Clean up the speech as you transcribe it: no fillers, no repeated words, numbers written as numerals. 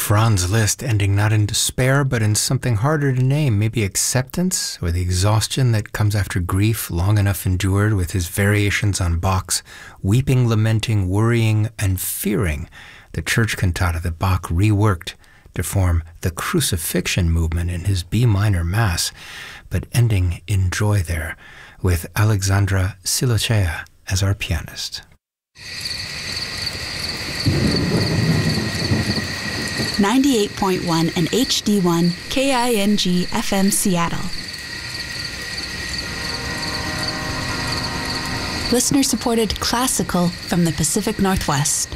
Franz Liszt ending not in despair, but in something harder to name, maybe acceptance, or the exhaustion that comes after grief long enough endured, with his variations on Bach's weeping, lamenting, worrying, and fearing, the church cantata that Bach reworked to form the Crucifixion movement in his B minor Mass, but ending in joy there, with Alexandra Silochea as our pianist. 98.1 and HD1 KING FM Seattle. Listener-supported classical from the Pacific Northwest.